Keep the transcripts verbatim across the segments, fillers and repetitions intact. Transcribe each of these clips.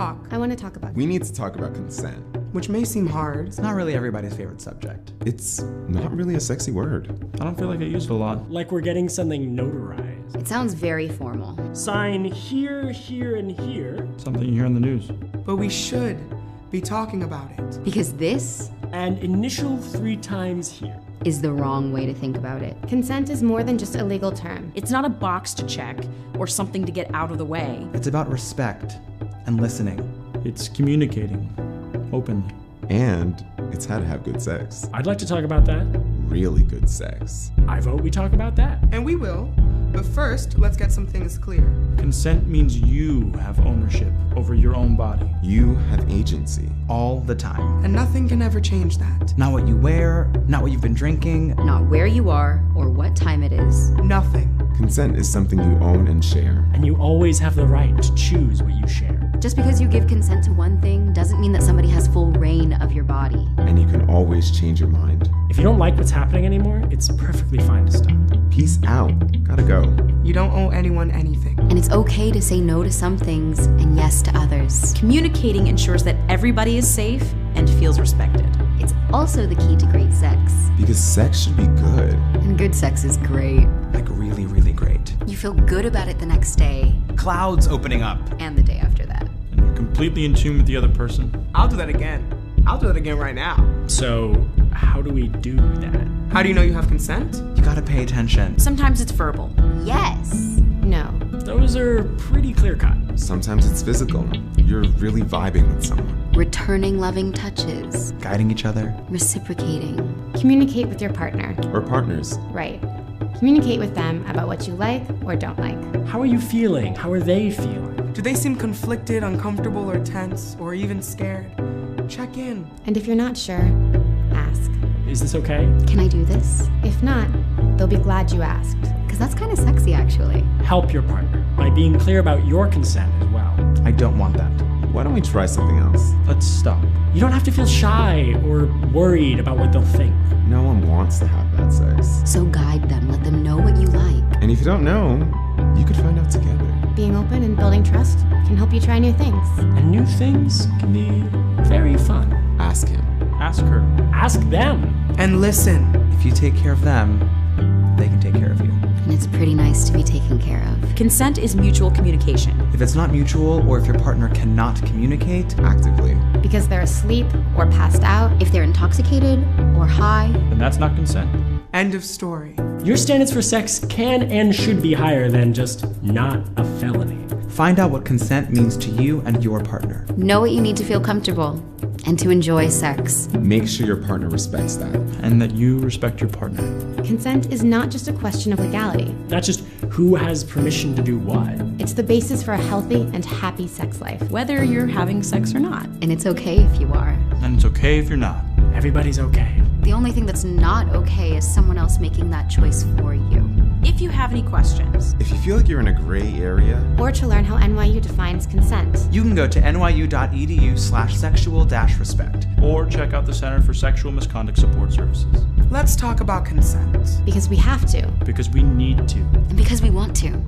talk. I want to talk about We need to talk about consent. Which may seem hard. It's not really everybody's favorite subject. It's not really a sexy word. I don't feel like I use it a lot. Like we're getting something notarized. It sounds very formal. Sign here, here, and here. Something you hear in the news. But we should be talking about it. Because this And initial three times here. is the wrong way to think about it. consent is more than just a legal term. It's not a box to check or something to get out of the way. It's about respect and listening. It's communicating openly. And it's how to have good sex. I'd like to talk about that. Really good sex. I vote we talk about that. And we will. But first, let's get some things clear. Consent means you have ownership over your own body. You have agency. All the time. And nothing can ever change that. Not what you wear, not what you've been drinking. Not where you are or what time it is. Nothing. Consent is something you own and share. And you always have the right to choose what you share. Just because you give consent to one thing doesn't mean that somebody has full reign of your body. And you can always change your mind. If you don't like what's happening anymore, it's perfectly fine to stop. Peace out. Gotta go. You don't owe anyone anything. And it's okay to say no to some things and yes to others. Communicating ensures that everybody is safe and feels respected. It's also the key to great sex. Because sex should be good. And good sex is great. Like really, really great. You feel good about it the next day Clouds opening up. and the day after that. And you're completely in tune with the other person. I'll do that again. I'll do that again right now. So, how do we do that? How do you know you have consent? You gotta pay attention. Sometimes it's verbal. Yes. No. Those are pretty clear cut. Sometimes it's physical. You're really vibing with someone. Returning loving touches. Guiding each other. Reciprocating. Communicate with your partner. Or partners. Right. Communicate with them about what you like or don't like. How are you feeling? How are they feeling? Do they seem conflicted, uncomfortable, or tense, or even scared? Check in. And if you're not sure, ask. Is this okay? Can I do this? If not, they'll be glad you asked. Because that's kind of sexy, actually. Help your partner by being clear about your consent as well. I don't want that. Why don't we try something else? Let's stop. You don't have to feel shy or worried about what they'll think. No one wants to have bad sex. So guide them. Let them know what you like. And if you don't know, you could find out together. Being open and building trust can help you try new things. And new things can be very fun. Ask him. Ask her. Ask them. And listen. If you take care of them, they can take care of you. And it's pretty nice to be taken care of. Consent is mutual communication. If it's not mutual, or if your partner cannot communicate, Actively. Because they're asleep or passed out. If they're intoxicated or high, then that's not consent. End of story. Your standards for sex can and should be higher than just not a felony. Find out what consent means to you and your partner. know what you need to feel comfortable and to enjoy sex. Make sure your partner respects that. And that you respect your partner. Consent is not just a question of legality. Not just who has permission to do what. It's the basis for a healthy and happy sex life. Whether you're having sex or not. And it's okay if you are. And it's okay if you're not. Everybody's okay. The only thing that's not okay is someone else making that choice for you. If you have any questions, If you feel like you're in a gray area, Or to learn how N Y U defines consent. You can go to nyu.edu slash sexual dash respect. Or check out the Center for Sexual Misconduct Support Services. Let's talk about consent. Because we have to. Because we need to. And because we want to.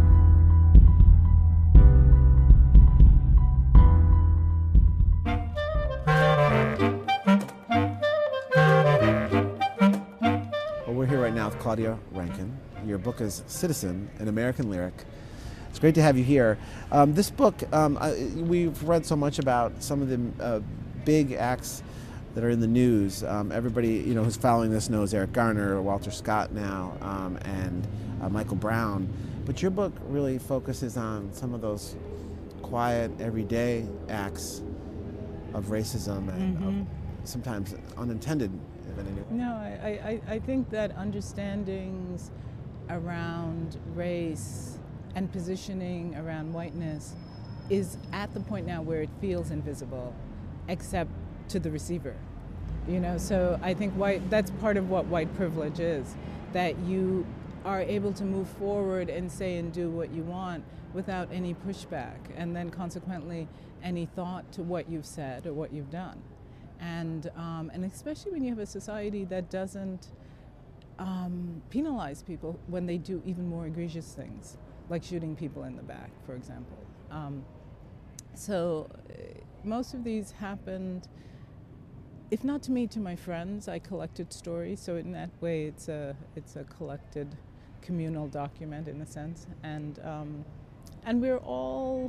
We're here right now with Claudia Rankine. Your book is Citizen, an American Lyric. It's great to have you here. Um, this book, um, uh, we've read so much about some of the uh, big acts that are in the news. Um, everybody, you know, who's following this knows Eric Garner, Walter Scott now, um, and uh, Michael Brown. But your book really focuses on some of those quiet, everyday acts of racism and Mm-hmm. of sometimes unintended. No, I, I, I think that understandings around race and positioning around whiteness is at the point now where it feels invisible, except to the receiver. You know, so I think white, that's part of what white privilege is, that you are able to move forward and say and do what you want without any pushback, and then consequently any thought to what you've said or what you've done. And, um, and especially when you have a society that doesn't um, penalize people when they do even more egregious things, like shooting people in the back, for example. Um, So uh, most of these happened, if not to me, to my friends. I collected stories, so in that way it's a, it's a collected communal document in a sense. And, um, and we're all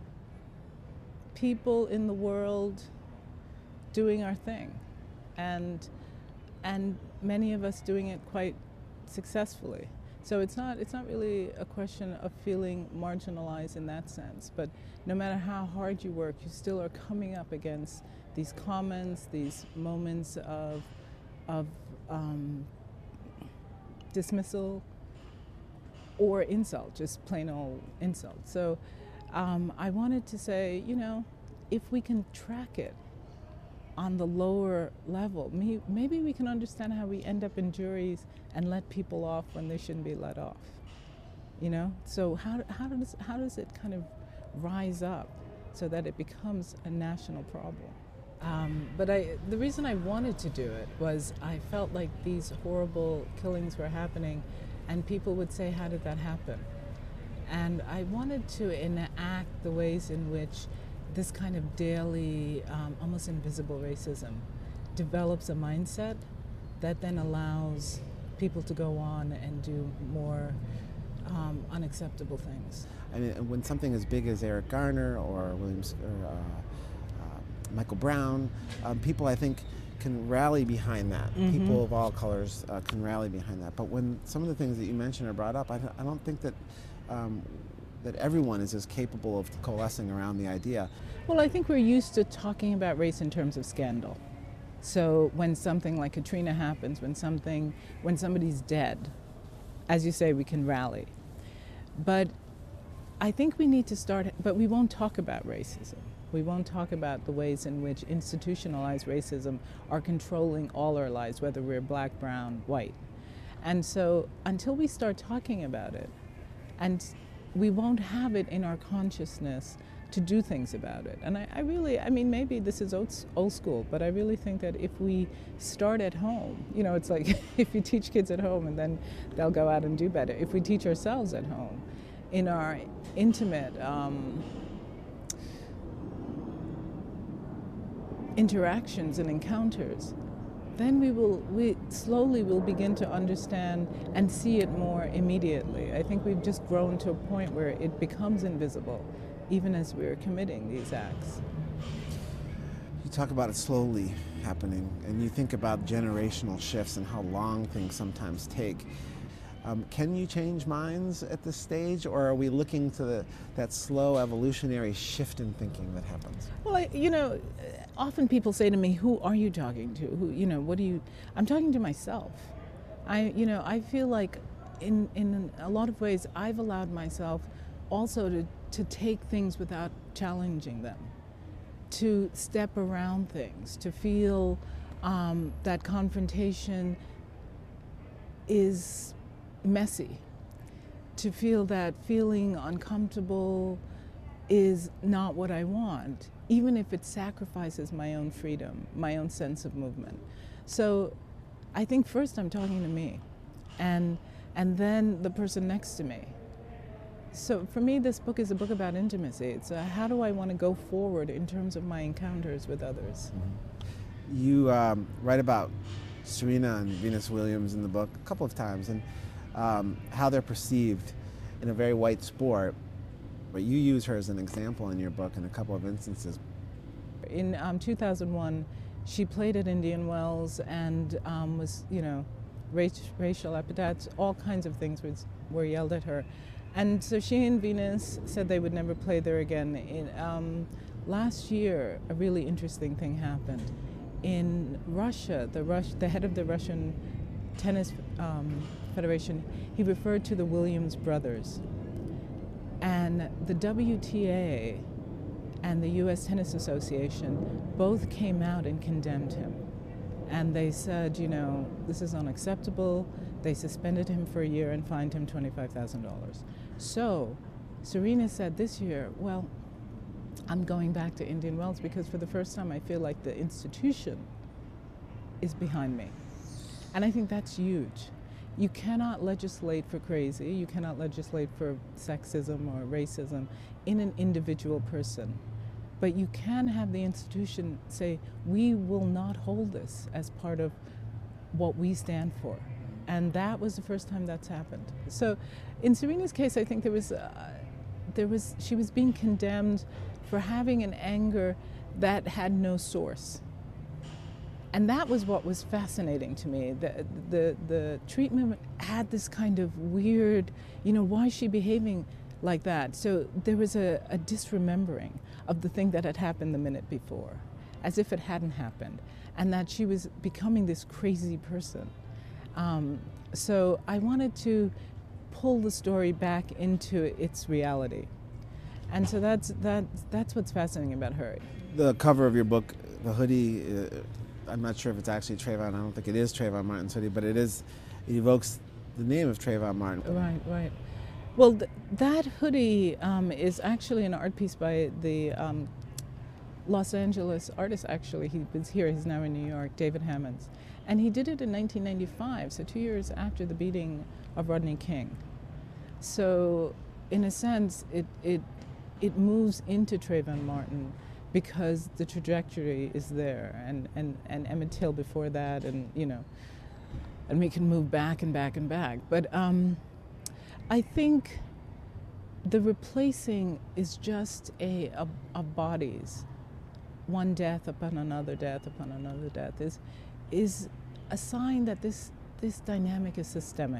people in the world doing our thing. And, and many of us doing it quite successfully. So it's not, it's not really a question of feeling marginalized in that sense, but no matter how hard you work, you still are coming up against these comments, these moments of, of um, dismissal or insult, just plain old insult. So um, I wanted to say, you know, if we can track it on the lower level, maybe we can understand how we end up in juries and let people off when they shouldn't be let off. You know, so how, how does how does it kind of rise up so that it becomes a national problem? Um, but I, the reason I wanted to do it was I felt like these horrible killings were happening, and people would say, "How did that happen?" And I wanted to enact the ways in which this kind of daily, um, almost invisible racism develops a mindset that then allows people to go on and do more um, unacceptable things. I mean, when something as big as Eric Garner or Williams or uh, uh, Michael Brown, um, people I think can rally behind that. Mm-hmm. People of all colors uh, can rally behind that. But when some of the things that you mentioned are brought up, I, th- I don't think that um, that everyone is as capable of coalescing around the idea. Well, I think we're used to talking about race in terms of scandal. So when something like Katrina happens, when something, when somebody's dead, as you say, we can rally. But I think we need to start, but we won't talk about racism. We won't talk about the ways in which institutionalized racism are controlling all our lives, whether we're black, brown, white. And so until we start talking about it, and we won't have it in our consciousness to do things about it. And I, I really, I mean, maybe this is old, old school, but I really think that if we start at home, you know, it's like if you teach kids at home and then they'll go out and do better. If we teach ourselves at home, in our intimate um, interactions and encounters, then we will, we slowly will begin to understand and see it more immediately. I think we've just grown to a point where it becomes invisible, even as we're committing these acts. You talk about it slowly happening, and you think about generational shifts and how long things sometimes take. Um, can you change minds at this stage, or are we looking to the, that slow evolutionary shift in thinking that happens? Well, I, you know, often people say to me, "Who are you talking to? Who, you know, what do you?" I'm talking to myself. I, you know, I feel like, in in a lot of ways, I've allowed myself also to to take things without challenging them, to step around things, to feel um, that confrontation is messy, to feel that feeling uncomfortable is not what I want, even if it sacrifices my own freedom, my own sense of movement. So I think first I'm talking to me, and and then the person next to me. So for me, this book is a book about intimacy. It's a, how do I want to go forward in terms of my encounters with others. Mm-hmm. You um, write about Serena and Venus Williams in the book a couple of times, and Um, how they're perceived in a very white sport, but you use her as an example in your book in a couple of instances. In um, two thousand one, she played at Indian Wells and um, was, you know, race, racial epithets, all kinds of things was, were yelled at her. And so she and Venus said they would never play there again. In, um, last year, a really interesting thing happened. In Russia, the, Rus- the head of the Russian Tennis um, Federation, he referred to the Williams brothers. And the W T A and the U S Tennis Association both came out and condemned him. And they said, you know, this is unacceptable. They suspended him for a year and fined him twenty-five thousand dollars. So Serena said this year, well, I'm going back to Indian Wells because for the first time I feel like the institution is behind me. And I think that's huge. You cannot legislate for crazy, you cannot legislate for sexism or racism in an individual person. but you can have the institution say, we will not hold this as part of what we stand for. And that was the first time that's happened. So in Serena's case, I think there was, uh, there was, she was being condemned for having an anger that had no source. And that was what was fascinating to me. The, the, the treatment had this kind of weird, you know, why is she behaving like that? So there was a, a disremembering of the thing that had happened the minute before, as if it hadn't happened, and that she was becoming this crazy person. Um, so I wanted to pull the story back into its reality. And so that's, that, that's what's fascinating about her. The cover of your book, the hoodie, uh, I'm not sure if it's actually Trayvon. I don't think it is Trayvon Martin's hoodie, but it is, it evokes the name of Trayvon Martin. Right, right. Well, th that hoodie um, is actually an art piece by the um, Los Angeles artist, actually. He was here, he's now in New York, David Hammonds. And he did it in nineteen ninety-five, so two years after the beating of Rodney King. So, in a sense, it, it, it moves into Trayvon Martin because the trajectory is there, and, and, and Emmett Till before that, and, you know, and we can move back and back and back. But um, I think the replacing is just a, a, a bodies. One death upon another death upon another death is, is a sign that this, this dynamic is systemic.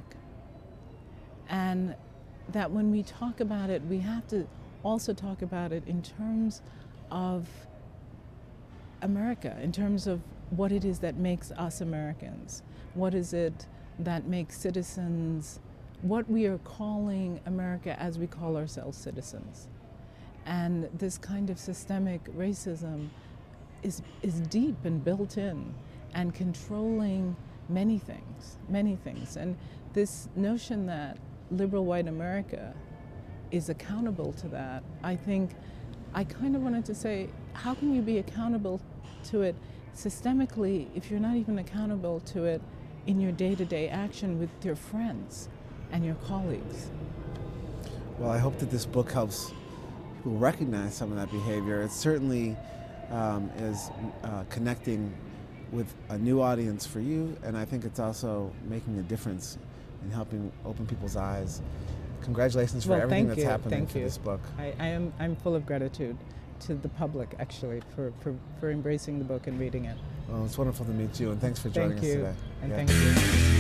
And that when we talk about it, we have to also talk about it in terms of America, in terms of what it is that makes us Americans. What is it that makes citizens, what we are calling America as we call ourselves citizens. And this kind of systemic racism is, is deep and built in and controlling many things, many things. And this notion that liberal white America is accountable to that, I think I kind of wanted to say, how can you be accountable to it systemically if you're not even accountable to it in your day-to-day action with your friends and your colleagues? Well, I hope that this book helps people recognize some of that behavior. It certainly um, is uh, connecting with a new audience for you, and I think it's also making a difference in helping open people's eyes. Congratulations for well, everything that's you. happening thank for you. this book. I, I am I'm full of gratitude to the public, actually, for, for, for embracing the book and reading it. Well, it's wonderful to meet you, and thanks for joining thank us you. today. And yeah. thank you.